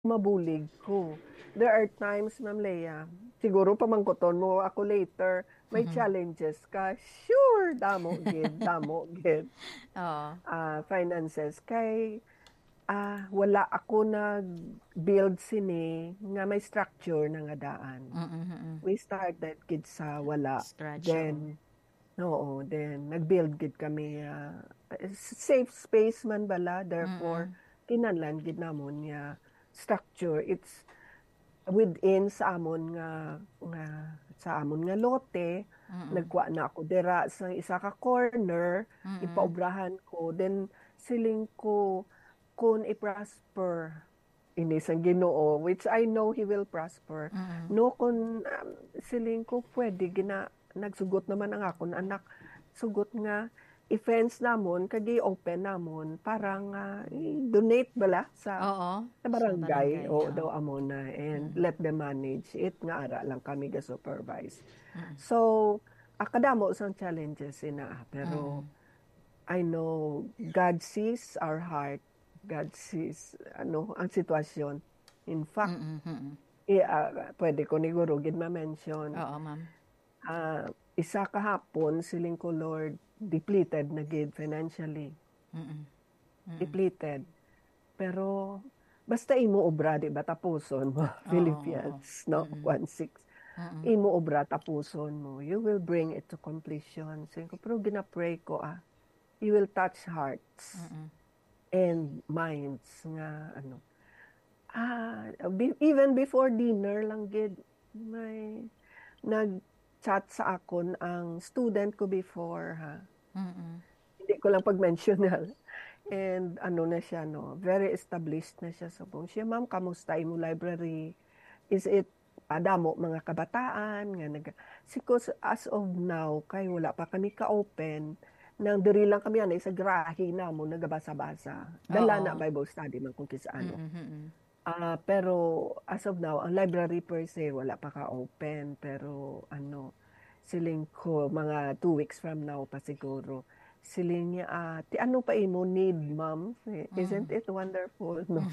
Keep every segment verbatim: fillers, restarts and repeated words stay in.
mabulig ko. There are times, Ma'am Leia, siguro pamangkoton mo ako later, may Mhm. challenges ka, sure, damo gid, damo gid. Oo. Ah, finances kay ah, wala ako nag-build sini nga may structure na nga daan. Mm, mm. We started gid sa wala, Scratch, oo. then oo, then nag-build gid kami, ah, safe space man bala, therefore Mm. kinahanglan gid namon nga structure. It's within sa amon nga nga sa amon nga lote, Mm. nagkuha na ako dira sa isa ka corner, Mm. ipaubrahan ko, then siling ko kung i-prosper ini sang Ginoo, which I know He will prosper. Mm. No kung um, siling ko pwede gina nagsugot naman ang akon anak, sugot nga i-fence namon kag i-open namon para nga i-donate bala sa Oo, sa sa barangay, barangay, oo oo. daw amo na and Mm. let them manage it nga ara lang kami ga-supervise. Mm. So, ah, kadamo sang challenges ina pero Mm. I know God sees our heart. God sees ano ang sitwasyon. In fact, Mm, mm. i ah, pwede ko siguro gid ma-mention, Oo, ma'am. ah, isa kahapon siling ko, Lord, depleted na gid financially. Mm. Mm. Depleted. Pero basta imo obra di ba tapuson mo, Oo, oo. Philippians no, Mm. one six. Mm. Imo obra tapuson mo, you will bring it to completion. Sabi ko, pero gina-pray ko ah, you will touch hearts Mm. and minds nga ano. Ah, be, even before dinner lang gid may nag-chat sa akon ang student ko before ha. Mm. Hindi ko lang pag-mention na. And ano na siya no, very established na siya sa buong siya. Ma'am, kamusta imo library? Is it padamo mga kabataan nga nag because as of now kay wala pa kami ka-open nang diri lang kami anay sa grahe namo nagabasa-basa. Dala na Oo. Bible study man kung kisa ano. Mm, mm. Ah, pero as of now ang library per se wala pa ka-open pero ano siling ko mga two weeks from now pa siguro. Siling niya, ah, "Ti ano pa imo need, ma'am?" Isn't Mm. it wonderful, no?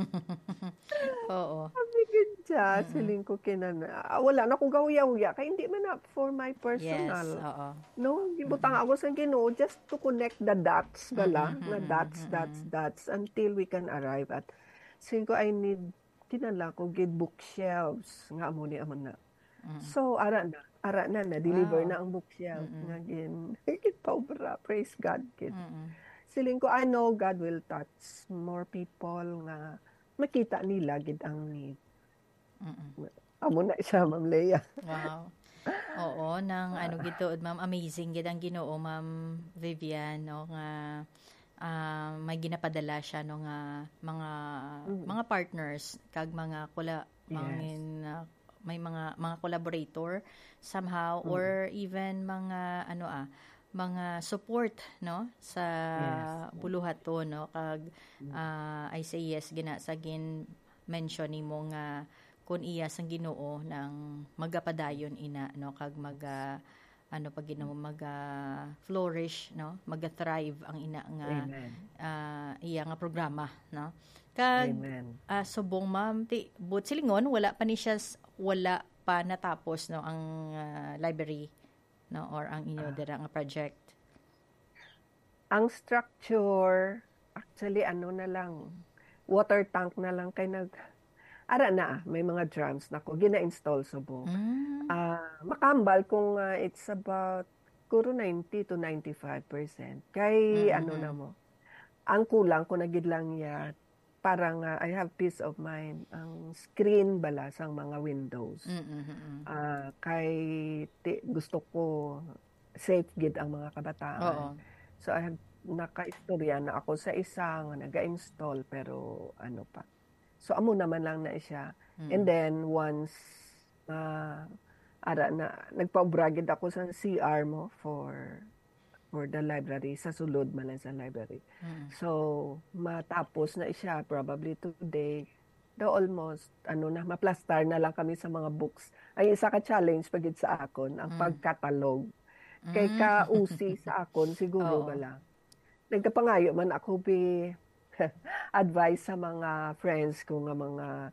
Oo. Sabi gid siya, Mm. siling ko kinana, ah, wala na akong gawya-uya kay hindi man na for my Yes, personal. oo. No, gibutang Mm. ako sa Ginoo just to connect the dots Mm, bala, nga mm, dots, dots, mm. dots until we can arrive at siling ko I need kinahanglan ko gid bookshelves nga amo ni amo na. Mm. So ara na, ara na na-deliver Wow. na ang bookshelf Mm. nga gin gipaubra, praise God gid. Mm. Siling ko I know God will touch more people nga makita nila gid ang need. Mm. Amo na siya, Ma'am Leia. Wow. Oo, nang ano Ah, gituod ma'am, amazing gid ang Ginoo, Ma'am Vivian, no nga ah, may ginapadala siya no nga mga mm, mga partners kag mga kula yes. mangin ah, may mga mga collaborator somehow Mm, or even mga ano ah mga support no sa yes. buluhaton no kag Mm, ah, I say yes gina sa gin mention nimo nga kun iya sang Ginoo nang magapadayon ina no kag maga ano pag Ginoo maga flourish no maga thrive ang ina nga amen. ah, iya nga programa no kag Amen. ah, subong ma'am ti but silingon wala pa ni siya s- wala pa natapos no ang ah, library no or ang inyo Ah, dira nga project. ang structure, actually ano na lang, water tank na lang kay nag ara na, ah, may mga drums na ko gina-install subong. Mm. Ah, makambal kung ah, it's about siguro ninety to ninety-five percent. Kay ano na Mm. mo, ang kulang ko na gid lang ya parang ah, I have peace of mind ang screen bala sang mga windows. Mm. Mm. Ah, kay ti, gusto ko safe gid ang mga kabataan. Oo. So I have nakaistorya na ako sa isa nga naga-install pero ano pa. So amo naman lang na siya. And Mm. then once ah, ara na nagpa-bragid ako sa C R mo for for the library sa sulod man lang sa library. Mm. So matapos na siya probably today. The almost ano na maplastar na lang kami sa mga books. Ay isa ka challenge pagid sa akon ang Mm. pagkatalog. Kay Mm. ka-U C sa akon siguro Oo. bala. Nagkapangayo man ako bi advice sa mga friends ko nga mga